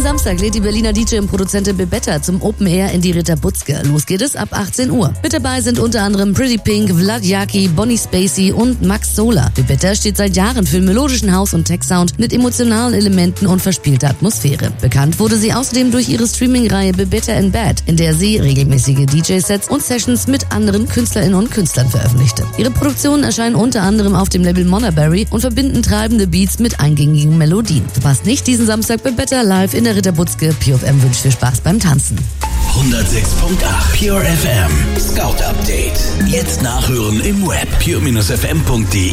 Diesen Samstag lädt die Berliner DJ und Produzentin Bebetta zum Open Air in die Ritterbutzke. Los geht es ab 18 Uhr. Mit dabei sind unter anderem Pretty Pink, Vlad Yaki, Bonnie Spacey und Max Solar. Bebetta steht seit Jahren für melodischen House- und Tech-Sound mit emotionalen Elementen und verspielter Atmosphäre. Bekannt wurde sie außerdem durch ihre Streaming-Reihe Bebetta in Bed, in der sie regelmäßige DJ-Sets und Sessions mit anderen KünstlerInnen und Künstlern veröffentlichte. Ihre Produktionen erscheinen unter anderem auf dem Label Monaberry und verbinden treibende Beats mit eingängigen Melodien. Verpasst nicht diesen Samstag Bebetta live in der Ritterbutzke. Pure FM wünscht viel Spaß beim Tanzen. 106.8 Pure FM Scout Update. Jetzt nachhören im Web pure-fm.de.